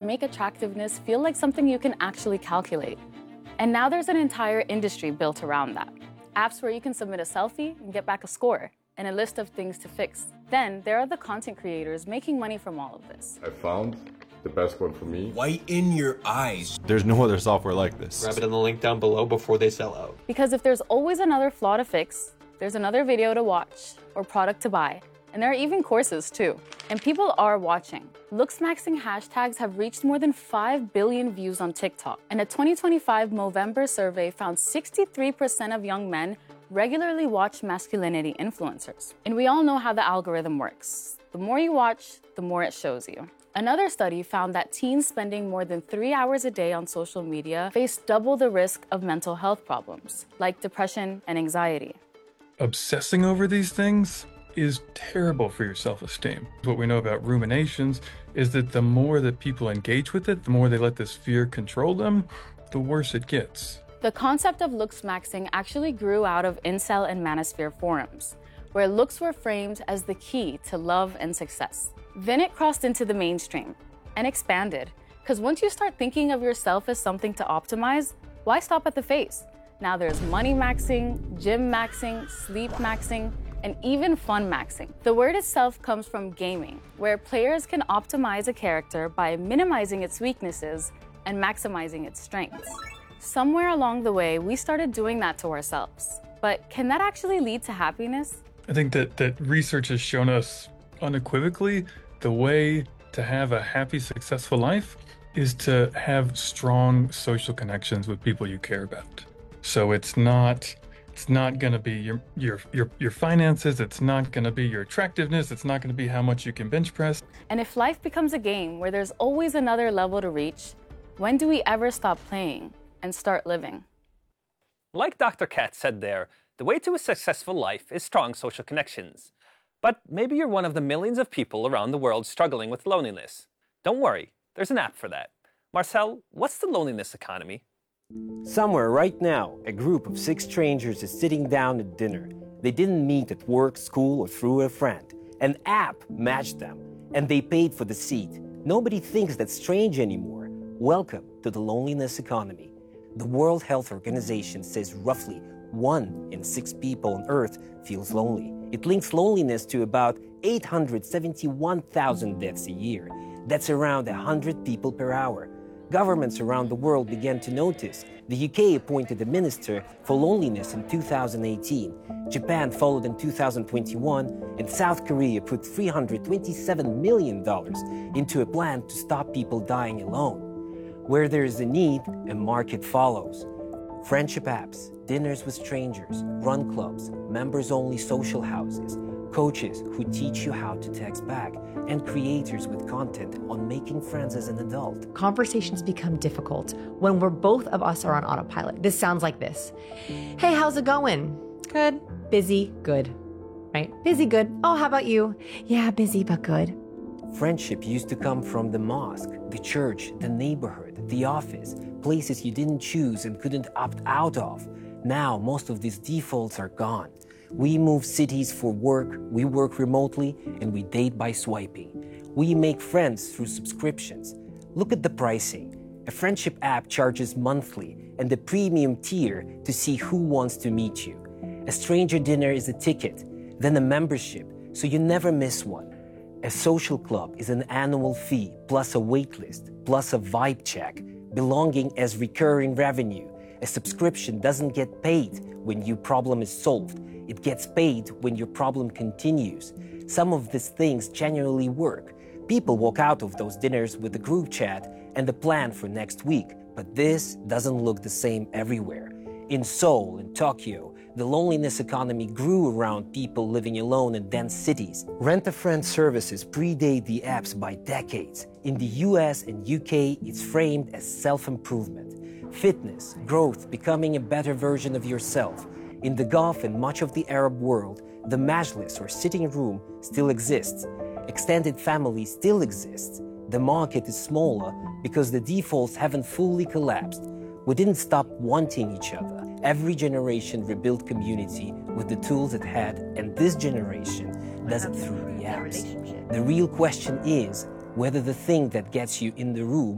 make attractiveness feel like something you can actually calculate. And now there's an entire industry built around that. Apps where you can submit a selfie and get back a score, and a list of things to fix. Then there are the content creators making money from all of this. I found the best one for me. Whiten your eyes. There's no other software like this. Grab it in the link down below before they sell out. Because if there's always another flaw to fix, there's another video to watch or product to buy. And there are even courses too. And people are watching. Looksmaxing hashtags have reached more than 5 billion views on TikTok. And a 2025 Movember survey found 63% of young men regularly watch masculinity influencers. And we all know how the algorithm works. The more you watch, the more it shows you. Another study found that teens spending more than 3 hours a day on social media face double the risk of mental health problems, like depression and anxiety. Obsessing over these things is terrible for your self-esteem. What we know about ruminations is that the more that people engage with it, the more they let this fear control them, the worse it gets. The concept of looksmaxing actually grew out of incel and manosphere forums, where looks were framed as the key to love and success. Then it crossed into the mainstream and expanded, because once you start thinking of yourself as something to optimize, why stop at the face? Now there's money maxing, gym maxing, sleep maxing, and even fun maxing. The word itself comes from gaming, where players can optimize a character by minimizing its weaknesses and maximizing its strengths. Somewhere along the way, we started doing that to ourselves. But can that actually lead to happiness? I think that research has shown us unequivocally the way to have a happy, successful life is to have strong social connections with people you care about. So it's not going to be your finances, it's not going to be your attractiveness, it's not going to be how much you can bench press. And if life becomes a game where there's always another level to reach, when do we ever stop playing and start living? Like Dr. Katz said there, the way to a successful life is strong social connections. But maybe you're one of the millions of people around the world struggling with loneliness. Don't worry, there's an app for that. Marcel, what's the loneliness economy? Somewhere right now, a group of 6 strangers is sitting down at dinner. They didn't meet at work, school, or through a friend. An app matched them, and they paid for the seat. Nobody thinks that's strange anymore. Welcome to the loneliness economy. The World Health Organization says roughly 1 in 6 people on Earth feels lonely. It links loneliness to about 871,000 deaths a year. That's around 100 people per hour. Governments around the world began to notice. The UK appointed a minister for loneliness in 2018. Japan followed in 2021, and South Korea put $327 million into a plan to stop people dying alone. Where there is a need, a market follows. Friendship apps, dinners with strangers, run clubs, members-only social houses, coaches who teach you how to text back, and creators with content on making friends as an adult. Conversations become difficult when both of us are on autopilot. This sounds like this. Hey, how's it going? Good. Busy, good. Right? Busy, good. Oh, how about you? Yeah, busy, but good. Friendship used to come from the mosque, the church, the neighborhood, the office, places you didn't choose and couldn't opt out of. Now, most of these defaults are gone. We move cities for work, we work remotely, and we date by swiping. We make friends through subscriptions. Look at the pricing. A friendship app charges monthly and a premium tier to see who wants to meet you. A stranger dinner is a ticket, then a membership, so you never miss one. A social club is an annual fee, plus a waitlist, plus a vibe check, belonging as recurring revenue. A subscription doesn't get paid when your problem is solved. It gets paid when your problem continues. Some of these things genuinely work. People walk out of those dinners with a group chat and a plan for next week, but this doesn't look the same everywhere. In Seoul and Tokyo, the loneliness economy grew around people living alone in dense cities. Rent-a-friend services predate the apps by decades. In the US and UK, it's framed as self-improvement. Fitness, growth, becoming a better version of yourself. In the Gulf and much of the Arab world, the majlis or sitting room still exists. Extended family still exists. The market is smaller because the defaults haven't fully collapsed. We didn't stop wanting each other. Every generation rebuilt community with the tools it had, and this generation does it through the apps. The real question is whether the thing that gets you in the room